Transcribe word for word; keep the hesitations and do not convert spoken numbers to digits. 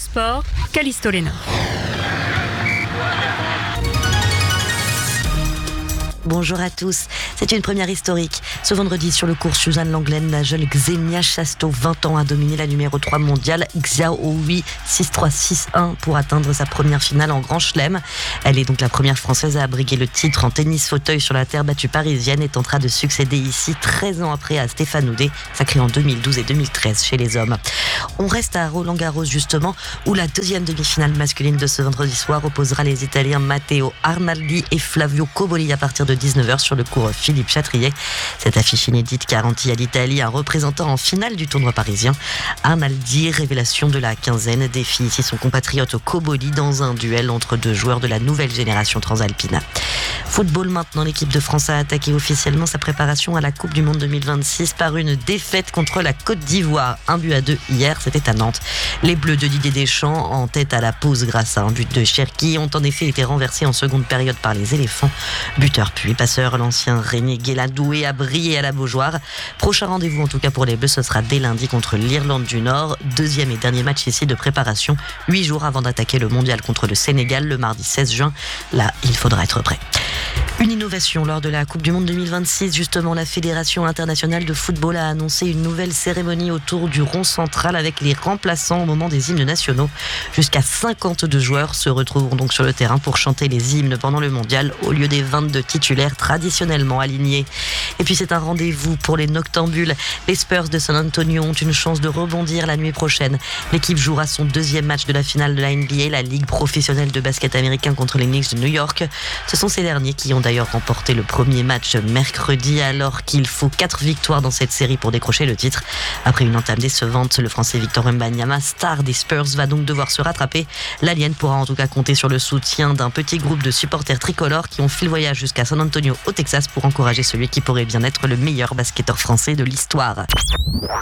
sport, Callisto Léna. Bonjour à tous. C'est une première historique. Ce vendredi, sur le cours Suzanne Lenglen, la jeune Xenia Chasteau, vingt ans, a dominé la numéro trois mondiale Xiao Hui six trois six un pour atteindre sa première finale en Grand Chelem. Elle est donc la première française à abriguer le titre en tennis fauteuil sur la terre battue parisienne et tentera de succéder ici treize ans après à Stéphane Houdet, sacré en deux mille douze et deux mille treize chez les hommes. On reste à Roland-Garros justement, où la deuxième demi-finale masculine de ce vendredi soir opposera les Italiens Matteo Arnaldi et Flavio Cobolli à partir de dix-neuf heures sur le cours Philippe Chatrier. Cette affiche inédite garantit à l'Italie un représentant en finale du tournoi parisien. Arnaldi, révélation de la quinzaine, défie ici son compatriote Cobolli dans un duel entre deux joueurs de la nouvelle génération transalpine. Football maintenant, l'équipe de France a attaqué officiellement sa préparation à la Coupe du Monde deux mille vingt-six par une défaite contre la Côte d'Ivoire. Un but à deux hier, c'était à Nantes. Les Bleus de Didier Deschamps, en tête à la pause grâce à un but de Cherki, ont en effet été renversés en seconde période par les éléphants. Buteur puis passeur, l'ancien René Guéladoué a brillé à la Beaujoire. Prochain rendez-vous en tout cas pour les Bleus, ce sera dès lundi contre l'Irlande du Nord. Deuxième et dernier match ici de préparation, huit jours avant d'attaquer le mondial contre le Sénégal le mardi seize juin. Là, il faudra être prêt. Une innovation lors de la Coupe du Monde deux mille vingt-six. Justement, la Fédération internationale de football a annoncé une nouvelle cérémonie autour du rond central avec les remplaçants au moment des hymnes nationaux. Jusqu'à cinquante-deux joueurs se retrouveront donc sur le terrain pour chanter les hymnes pendant le mondial au lieu des vingt-deux titulaires traditionnellement alignés. Et puis c'est un rendez-vous pour les noctambules. Les Spurs de San Antonio ont une chance de rebondir la nuit prochaine. L'équipe jouera son deuxième match de la finale de la N B A, la Ligue professionnelle de basket américain, contre les Knicks de New York. Ce sont ces derniers qui ont d'ailleurs remporté le premier match mercredi, alors qu'il faut quatre victoires dans cette série pour décrocher le titre. Après une entame décevante, le Français Victor Wembanyama, star des Spurs, va donc devoir se rattraper. L'Alien pourra en tout cas compter sur le soutien d'un petit groupe de supporters tricolores qui ont fait le voyage jusqu'à San Antonio au Texas pour encourager celui qui pourrait bien être le meilleur basketteur français de l'histoire.